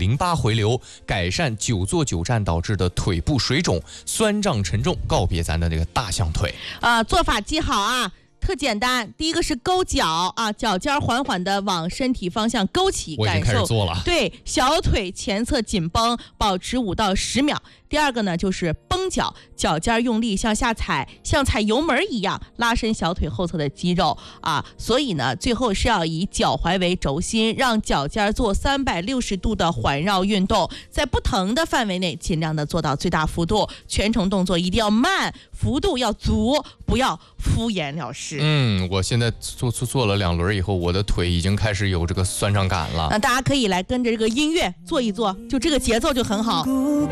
淋巴回流，改善久坐久站导致的腿部水肿、酸胀沉重，告别咱的这个大象腿。 做法记好啊。特简单，第一个是勾脚啊，脚尖缓缓地往身体方向勾起， 我已经开始做了。 对，小腿前侧紧绷，保持5到10秒。第二个呢，就是绷脚，脚尖用力向下踩，像踩油门一样拉伸小腿后侧的肌肉啊。所以呢，最后是要以脚踝为轴心，让脚尖做360度的环绕运动，在不疼的范围内尽量的做到最大幅度。全程动作一定要慢，幅度要足，不要敷衍了事。 我现在做了2轮以后，我的腿已经开始有这个酸胀感了。 大家可以来跟着这个音乐做一做，就这个节奏就很好。